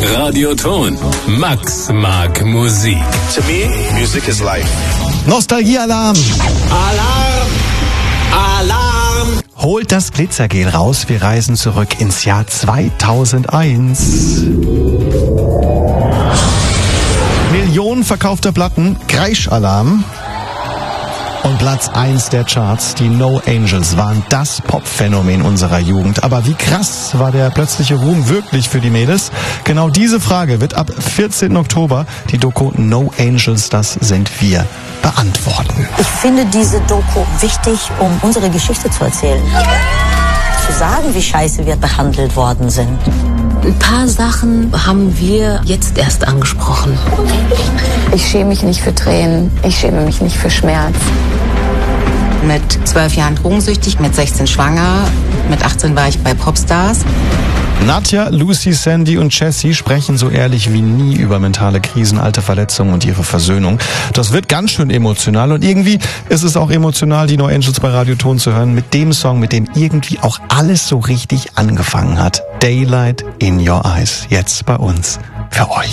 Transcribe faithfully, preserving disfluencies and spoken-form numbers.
Radioton. Max mag Musik. To me, music is life. Nostalgie-Alarm! Alarm! Alarm! Holt das Glitzergel raus, wir reisen zurück ins Jahr zweitausendeins. Millionen verkaufter Platten, Kreisch-Alarm. Und Platz eins der Charts, die No Angels, waren das Popphänomen unserer Jugend. Aber wie krass war der plötzliche Ruhm wirklich für die Mädels? Genau diese Frage wird ab vierzehnten Oktober die Doku No Angels, das sind wir, beantworten. Ich finde diese Doku wichtig, um unsere Geschichte zu erzählen. Zu sagen, wie scheiße wir behandelt worden sind. Ein paar Sachen haben wir jetzt erst angesprochen. Ich schäme mich nicht für Tränen, ich schäme mich nicht für Schmerz. Mit zwölf Jahren drogensüchtig, mit sechzehn schwanger, mit achtzehn war ich bei Popstars. Nadja, Lucy, Sandy und Jessie sprechen so ehrlich wie nie über mentale Krisen, alte Verletzungen und ihre Versöhnung. Das wird ganz schön emotional und irgendwie ist es auch emotional, die No Angels bei Radioton zu hören, mit dem Song, mit dem irgendwie auch alles so richtig angefangen hat. Daylight in Your Eyes. Jetzt bei uns für euch.